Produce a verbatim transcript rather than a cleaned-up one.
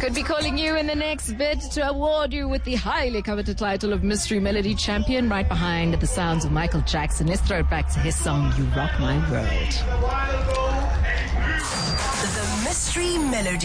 Could be calling you in the next bit to award you with the highly coveted title of Mystery Melody Champion, right behind the sounds of Michael Jackson. Let's throw it back to his song, You Rock My World. The Mystery Melody